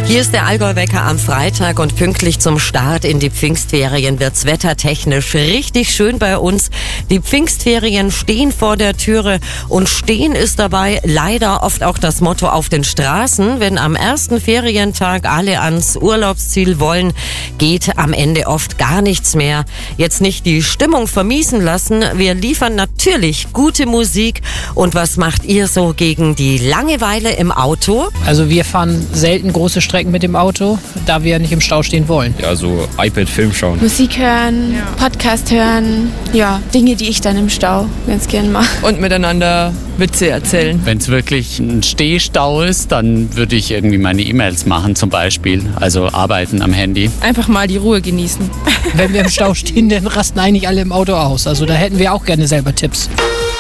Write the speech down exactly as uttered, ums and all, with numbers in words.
Hier ist der Allgäu-Wecker am Freitag und pünktlich zum Start in die Pfingstferien wird's wettertechnisch richtig schön bei uns. Die Pfingstferien stehen vor der Türe und stehen ist dabei leider oft auch das Motto auf den Straßen. Wenn am ersten Ferientag alle ans Urlaubsziel wollen, geht am Ende oft gar nichts mehr. Jetzt nicht die Stimmung vermiesen lassen. Wir liefern natürlich gute Musik. Und was macht ihr so gegen die Langeweile im Auto? Also wir fahren selten große Strecken mit dem Auto, da wir nicht im Stau stehen wollen. Ja, so iPad-Film schauen. Musik hören, ja. Podcast hören, ja, Dinge, die ich dann im Stau ganz gern mache. Und miteinander Witze erzählen. Wenn es wirklich ein Stehstau ist, dann würde ich irgendwie meine E-Mails machen zum Beispiel, also arbeiten am Handy. Einfach mal die Ruhe genießen. Wenn wir im Stau stehen, dann rasten eigentlich alle im Auto aus. Also da hätten wir auch gerne selber Tipps.